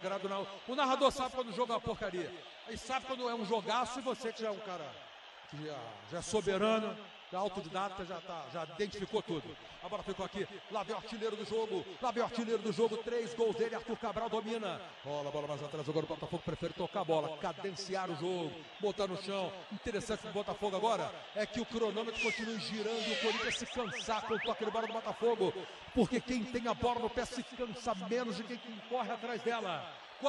integrado. Não. O narrador sabe quando o jogo é uma porcaria. Ele sabe quando é um jogaço e você que já é um cara que já é soberano, já autodidata, já identificou tudo. A bola ficou aqui, lá vem o artilheiro do jogo, 3 gols dele, Arthur Cabral domina. Rola a bola mais atrás, agora o Botafogo prefere tocar a bola, cadenciar o jogo, botar no chão. Interessante do Botafogo agora é que o cronômetro continue girando e o Corinthians se cansar com o toque de bola do Botafogo, porque quem tem a bola no pé se cansa menos de quem corre atrás dela.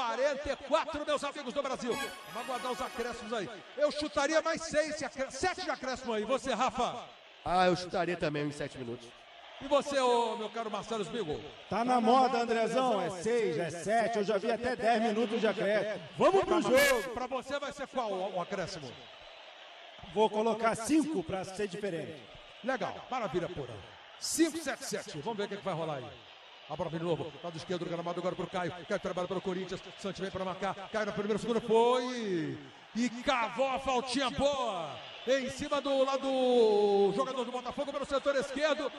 44, meus amigos do Brasil. Vamos aguardar os acréscimos aí. Eu chutaria mais 7 de acréscimo aí. Você, Rafa? Eu chutaria também uns 7 minutos. E você, meu caro Marcelo Spigo? Tá na moda, Andrezão. É 6, é 7. Eu já vi até 10 minutos de acréscimo. Vamos pro jogo. Pra você vai ser qual o acréscimo? Vou colocar 5 pra ser diferente. Legal, maravilha pura. 5, 7, 7. Vamos ver o que vai rolar aí. A bola vem de novo, lado esquerdo do gramado agora pro Caio. Caio trabalha pelo Corinthians, Santos vem para marcar. Caio na primeira, segunda, foi. E cavou a faltinha boa. Em cima do lado jogador do Botafogo pelo setor esquerdo.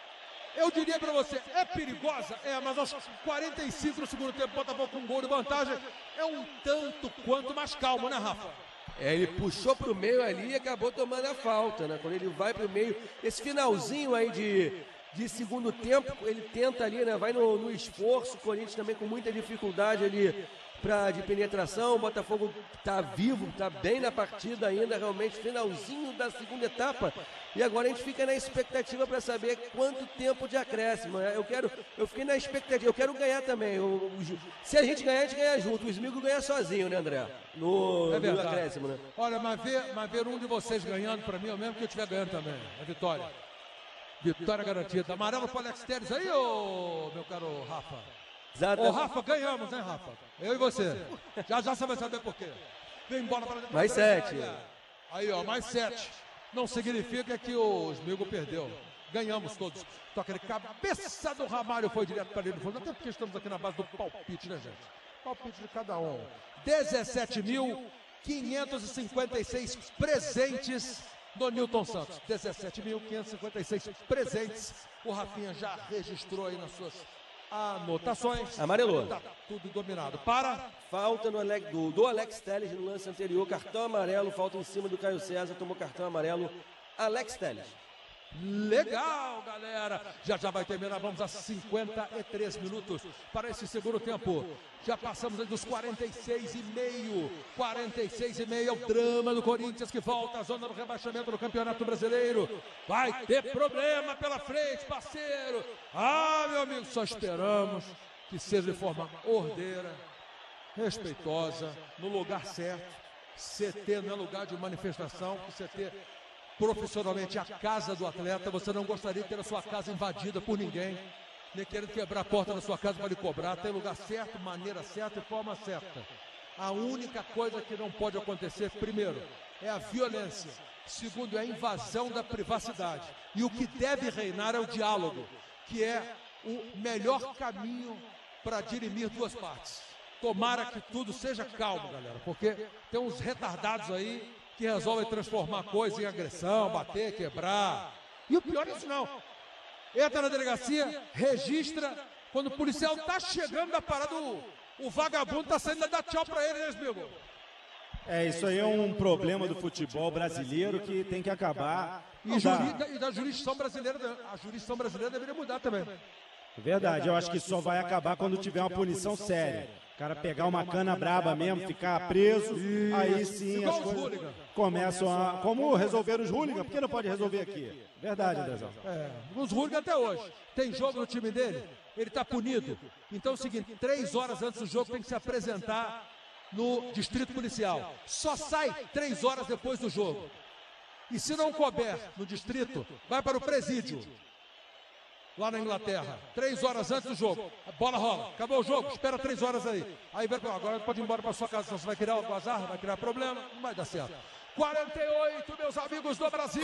Eu diria para você, é perigosa? Mas aos 45 do segundo tempo, Botafogo com um gol de vantagem. É um tanto quanto mais calmo, né, Rafa? Ele puxou pro meio ali e acabou tomando a falta, né? Quando ele vai pro meio, esse finalzinho aí de segundo tempo, ele tenta ali, né? Vai no esforço, o Corinthians também com muita dificuldade ali de penetração, o Botafogo tá vivo, tá bem na partida ainda, realmente, finalzinho da segunda etapa, e agora a gente fica na expectativa para saber quanto tempo de acréscimo, né? Eu fiquei na expectativa, eu quero ganhar também, se a gente ganhar junto, o Smigo ganha sozinho, né, André? No acréscimo, né? Olha, mas ver um de vocês ganhando para mim, é o mesmo que eu estiver ganhando também, a vitória. Vitória garantida. Amarelo para o Alex Telles aí, meu caro Rafa. Ô, Rafa, ganhamos, né, Rafa? Eu e você. Já você vai saber por quê. Vem embora para dentro. Mais 7. Aí, mais 7. Não significa que o Smigo perdeu. Ganhamos todos. Toca de cabeça do Ramalho, foi direto para dentro do fundo. Até porque estamos aqui na base do palpite, né, gente? Palpite de cada um. 17.556 presentes do Nilton Santos. 17.556 presentes. O Rafinha já registrou aí nas suas anotações. Amarelou. Tá tudo dominado. Para. Falta do Alex Telles no lance anterior. Cartão amarelo. Falta em cima do Caio César. Tomou cartão amarelo. Alex Telles. Legal, galera. Já vai terminar. Vamos a 53 minutos para esse segundo tempo. Já passamos dos 46,5. 46,5 é o drama do Corinthians que volta à zona do rebaixamento do Campeonato Brasileiro. Vai ter problema pela frente, parceiro. Meu amigo, só esperamos que seja de forma ordeira, respeitosa, no lugar certo. CT não é lugar de manifestação. CT profissionalmente a casa do atleta. Você não gostaria de ter a sua casa invadida por ninguém, nem querendo quebrar a porta da sua casa para lhe cobrar. Tem lugar certo, maneira certa e forma certa. A única coisa que não pode acontecer, primeiro, é a violência. Segundo, é a invasão da privacidade. E o que deve reinar é o diálogo, que é o melhor caminho para dirimir duas partes. Tomara que tudo seja calmo, galera, porque tem uns retardados aí que resolvem transformar coisa em agressão, bater, quebrar. E o pior é isso não. Entra na delegacia, registra, quando o policial está chegando da parada, o vagabundo está saindo a dar tchau para ele, né, Smigo? Isso aí é um problema do futebol brasileiro que tem que acabar. E da jurisdição brasileira, a jurisdição brasileira deveria mudar também. Verdade, eu acho que só vai acabar quando tiver uma punição séria. O cara pegar uma cana braba mesmo, ficar preso, aí sim as coisas começam a... Como resolver os hooligans? Por que não pode resolver aqui? Verdade, Andrezão. Os hooligans até hoje. Tem jogo no time dele, ele está punido. Então é o seguinte, 3 horas antes do jogo tem que se apresentar no distrito policial. Só sai 3 horas depois do jogo. E se não couber no distrito, vai para o presídio. Lá na Inglaterra, 3 horas antes do jogo, a bola rola, acabou o jogo, espera 3 horas aí. Aí agora pode ir embora para sua casa, senão você vai criar o azar, vai criar problema, não vai dar certo. 48, meus amigos do Brasil,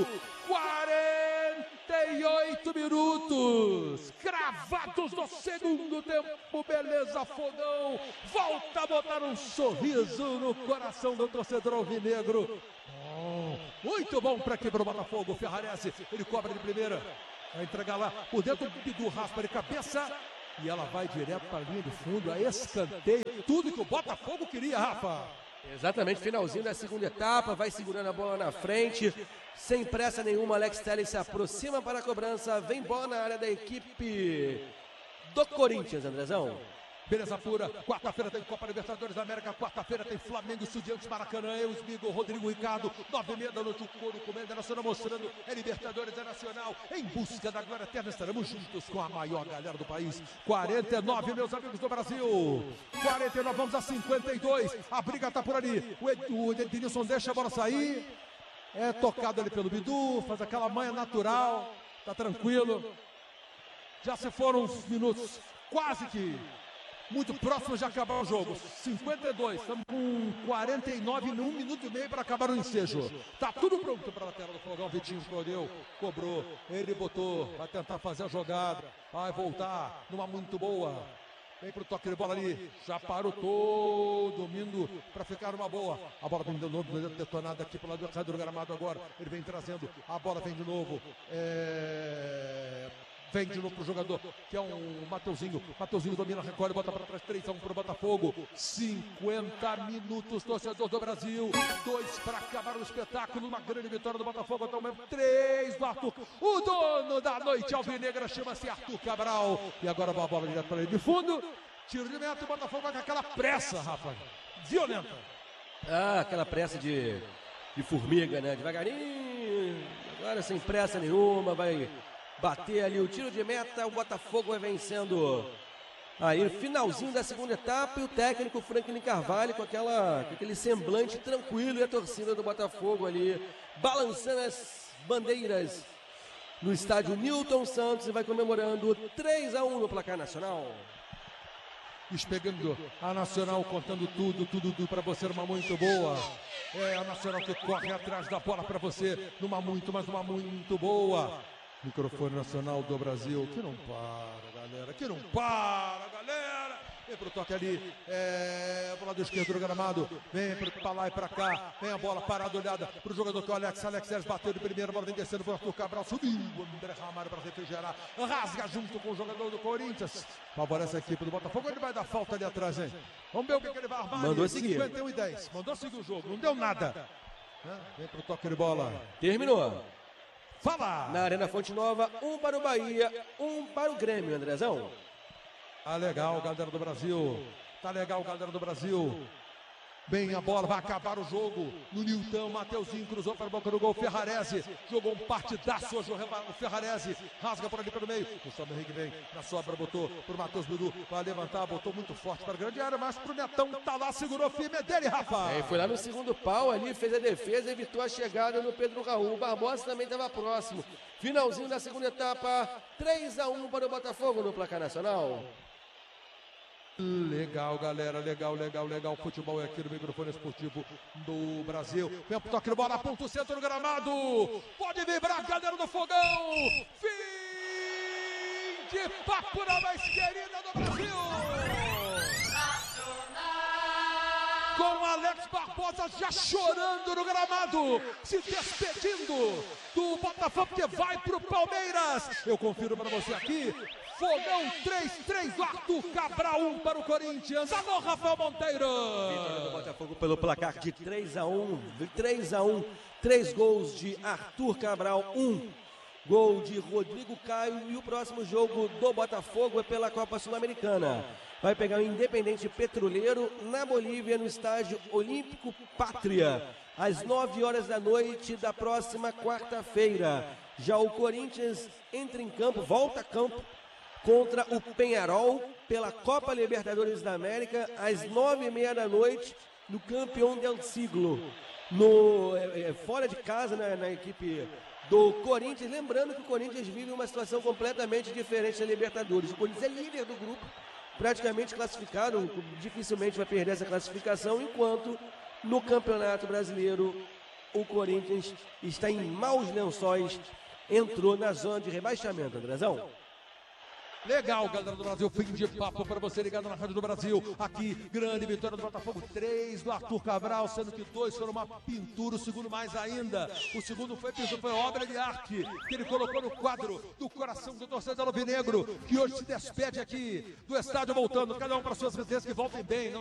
48 minutos, cravados no segundo tempo, beleza, Fogão, volta a botar um sorriso no coração do torcedor alvinegro. Muito bom para aqui para o Botafogo, o Ferrarese, ele cobra de primeira. Vai entregar lá, por dentro do Bidu, raspa de cabeça, e ela vai direto para a linha de fundo, a escanteio, tudo que o Botafogo queria, Rafa. Exatamente, finalzinho da segunda etapa, vai segurando a bola na frente, sem pressa nenhuma, Alex Telles se aproxima para a cobrança, vem bola na área da equipe do Corinthians, Andrezão. Beleza pura, quarta-feira tem Copa Libertadores da América, quarta-feira tem Flamengo, Estudiantes, Maracanã, eu, Smigo, Rodrigo Ricardo, 9h30 da noite, o Coro comendo, a Nacional mostrando, é Libertadores, é Nacional, em busca da glória eterna, estaremos juntos com a maior galera do país, 49, meus amigos do Brasil, 49, vamos a 52, a briga tá por ali, o Edilson deixa a bola sair, é tocado ali pelo Bidu, faz aquela manha natural, tá tranquilo, já se foram uns minutos, quase que muito próximo de acabar o jogo, 52, estamos com 49, 1 minuto e meio para acabar o ensejo. Tá tudo pronto para a tela do Fogão, Vitinho escolheu, cobrou, ele botou, vai tentar fazer a jogada, vai voltar numa muito boa. Vem pro toque de bola ali, já parou todo mundo para ficar uma boa. A bola vem de novo, detonada aqui pelo lado do gramado agora, ele vem trazendo, a bola vem de novo, vem de novo pro jogador, que é um Mateuzinho. Mateuzinho domina, recolhe, bota para trás, 3-1 pro Botafogo. 50 minutos, torcedor do Brasil. 2 para acabar o espetáculo. Uma grande vitória do Botafogo até o momento. 3 do Arthur. O dono da noite alvinegra chama-se Arthur Cabral. E agora vai a bola direto para ele de fundo. Tiro de meta, o Botafogo vai com aquela pressa, Rafa. Violenta. Ah, aquela pressa de formiga, né? Devagarinho. Agora sem pressa nenhuma, vai bater ali o tiro de meta, o Botafogo vai vencendo aí no finalzinho da segunda etapa, e o técnico Franklin Carvalho com aquele semblante tranquilo, e a torcida do Botafogo ali balançando as bandeiras no estádio Newton Santos, e vai comemorando 3-1 no placar nacional. Espelhando a Nacional, contando tudo para você numa muito boa. É a Nacional que corre atrás da bola para você numa muito, mas uma muito boa. Microfone Nacional do Brasil, que não para, galera, que não para, galera. Vem pro toque ali, pro lado esquerdo do gramado, vem pra lá e pra cá, vem a bola parada, olhada pro jogador que é o Alex Telles bateu de primeira, bola vem descendo pro Arthur Cabral, subiu, André Ramalho para refrigerar, rasga junto com o jogador do Corinthians, favorece a equipe do Botafogo, ele vai dar falta ali atrás, hein? Vamos ver o que ele vai armar. Mandou seguir. 51-10, mandou seguir o jogo, não deu nada. Vem pro toque de bola. Terminou. Fala! Na Arena Fonte Nova, 1 para o Bahia, 1 para o Grêmio, Andrezão. Tá legal, galera do Brasil. Tá legal, galera do Brasil. Bem a bola, vai acabar o jogo. No Nilton, Mateuzinho cruzou para a boca do gol. Ferrarese jogou um partidaço hoje. O Ferrarese rasga por ali pelo meio. O Gustavo Henrique vem na sobra, botou pro Matheus Bidu. Vai levantar, botou muito forte para a grande área, mas pro Netão tá lá, segurou firme. É dele, Rafa. Foi lá no segundo pau ali, fez a defesa, evitou a chegada no Pedro Raul. O Barbosa também estava próximo. Finalzinho da segunda etapa, 3-1 para o Botafogo no placar nacional. Legal, galera, legal. Futebol é aqui no microfone esportivo do Brasil. Vem pro toque de bola, ponto centro do gramado. Pode vibrar, galera do Fogão. Fim de papo na mais querida do Brasil. Com Alex Barbosa já chorando no gramado, se despedindo do Botafogo que vai pro Palmeiras. Eu confiro para você aqui. Fogão 3-3, Arthur Cabral 1 para o Corinthians. Alô, Rafael Monteiro. Vitória do Botafogo pelo placar de 3-1. 3-1. 3 gols de Arthur Cabral, 1 gol de Rodrigo Caio. E o próximo jogo do Botafogo é pela Copa Sul-Americana. Vai pegar o Independente Petroleiro na Bolívia, no estádio Olímpico Pátria, às 9 horas da noite da próxima quarta-feira. Já o Corinthians entra em campo, volta a campo, contra o Peñarol pela Copa Libertadores da América, às 9h30 da noite, no Campeão del Siglo, fora de casa, na equipe do Corinthians. Lembrando que o Corinthians vive uma situação completamente diferente da Libertadores. O Corinthians é líder do grupo, praticamente classificado, dificilmente vai perder essa classificação, enquanto no Campeonato Brasileiro o Corinthians está em maus lençóis, entrou na zona de rebaixamento, Andrezão. Legal, galera do Brasil, fim de papo para você ligado na Rádio do Brasil. Aqui, grande vitória do Botafogo, 3 do Arthur Cabral, sendo que 2 foram uma pintura, o segundo mais ainda. O segundo foi pintura, foi obra de arte, que ele colocou no quadro do coração do torcedor alvinegro, que hoje se despede aqui do estádio voltando, cada um para suas residências, que voltem bem. Não